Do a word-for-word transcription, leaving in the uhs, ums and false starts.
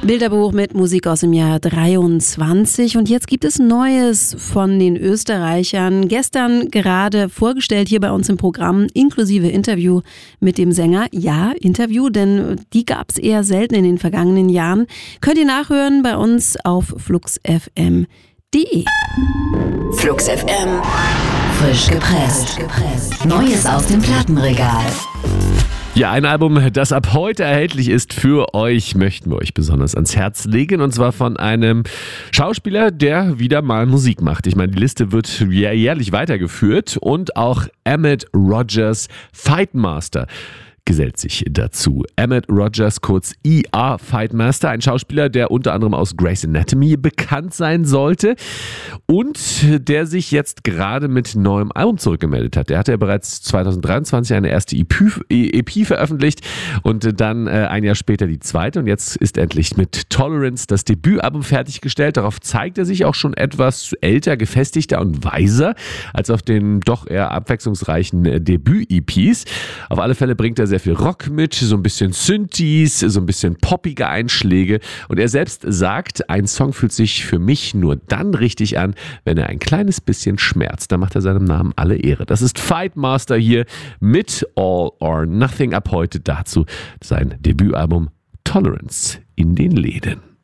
Bilderbuch mit Musik aus dem Jahr dreiundzwanzig und jetzt gibt es Neues von den Österreichern. Gestern gerade vorgestellt hier bei uns im Programm, inklusive Interview mit dem Sänger. Ja, Interview, denn die gab es eher selten in den vergangenen Jahren. Könnt ihr nachhören bei uns auf flux f m punkt d e. Flux F M. Frisch gepresst. Neues aus dem Plattenregal. Ja, ein Album, das ab heute erhältlich ist für euch, möchten wir euch besonders ans Herz legen. Und zwar von einem Schauspieler, der wieder mal Musik macht. Ich meine, die Liste wird ja jährlich weitergeführt. Und auch Emmett Rogers, Fightmaster, gesellt sich dazu. Emmett Rogers, kurz E R Fightmaster, ein Schauspieler, der unter anderem aus Grey's Anatomy bekannt sein sollte und der sich jetzt gerade mit neuem Album zurückgemeldet hat. Der hatte ja bereits zwanzig dreiundzwanzig eine erste E P veröffentlicht und dann äh, ein Jahr später die zweite und jetzt ist endlich mit Tolerance das Debütalbum fertiggestellt. Darauf zeigt er sich auch schon etwas älter, gefestigter und weiser als auf den doch eher abwechslungsreichen äh, Debüt-E Ps. Auf alle Fälle bringt er sehr viel Rock mit, so ein bisschen Synthes, so ein bisschen poppige Einschläge und er selbst sagt, ein Song fühlt sich für mich nur dann richtig an, wenn er ein kleines bisschen schmerzt. Da macht er seinem Namen alle Ehre. Das ist Fightmaster hier mit All or Nothing, ab heute dazu sein Debütalbum Tolerance in den Läden.